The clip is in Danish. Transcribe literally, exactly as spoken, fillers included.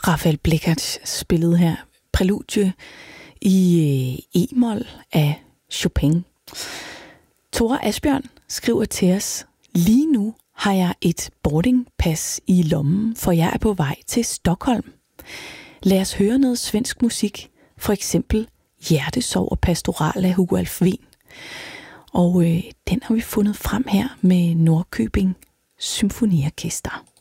Rafael Blichert spillede her Præludie i e-mol af Chopin. Tore Asbjørn skriver til os: lige nu har jeg et boardingpas i lommen, for jeg er på vej til Stockholm. Lad os høre noget svensk musik, for eksempel Hjertesorg og Pastoral af Hugo Alfvén. Og øh, den har vi fundet frem her med Nordkøbing Symfoniorkester.